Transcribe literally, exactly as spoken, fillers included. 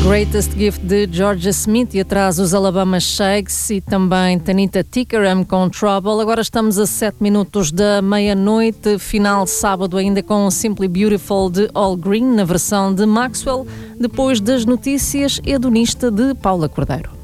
Greatest Gift de Georgia Smith e atrás os Alabama Shakes e também Tanita Tikaram com Trouble. Agora estamos a sete minutos da meia-noite, final sábado ainda com Simply Beautiful de All Green na versão de Maxwell, depois das notícias hedonista de Paula Cordeiro.